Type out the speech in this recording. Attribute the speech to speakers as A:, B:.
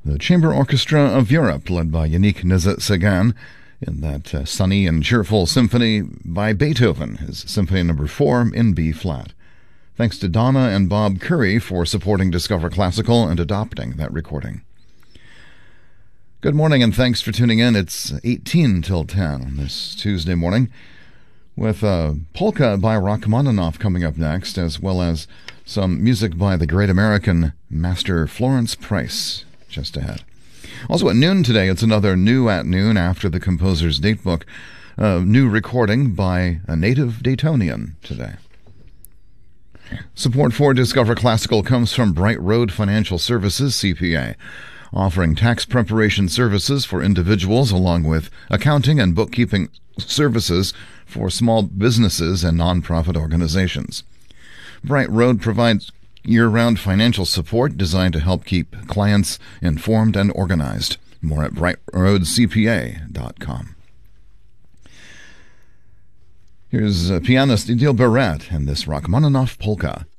A: The Chamber Orchestra of Europe, led by Yannick Nézet-Séguin, in that sunny and cheerful symphony by Beethoven, his Symphony No. 4 in B-flat. Thanks to Donna and Bob Curry for supporting Discover Classical and adopting that recording. Good morning and thanks for tuning in. It's 18 till 10 on this Tuesday morning, with polka by Rachmaninoff coming up next, as well as some music by the great American master Florence Price just ahead. Also at noon today, it's another New at Noon after the composer's datebook, new recording by a native Daytonian today. Support for Discover Classical comes from Bright Road Financial Services, CPA, offering tax preparation services for individuals along with accounting and bookkeeping services for small businesses and nonprofit organizations. Bright Road provides year-round financial support designed to help keep clients informed and organized. More at brightroadcpa.com. Here's pianist Idil Barrett and this Rachmaninoff polka.